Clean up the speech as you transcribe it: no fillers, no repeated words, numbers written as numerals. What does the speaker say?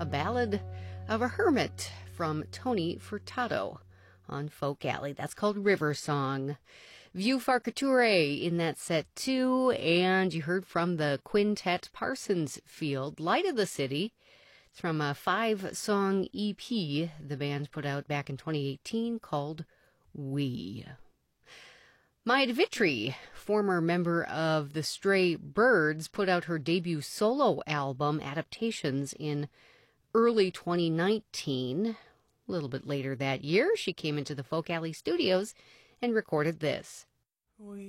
A Ballad of a Hermit from Tony Furtado on Folk Alley. That's called River Song. View Farcature in that set too, and you heard from the quintet Parsons Field, Light of the City. It's from a 5-song EP the band put out back in 2018 called We. Maida Vitry, former member of the Stray Birds, put out her debut solo album, Adaptations, in early 2019. A little bit later that year, she came into the Folk Alley studios and recorded this.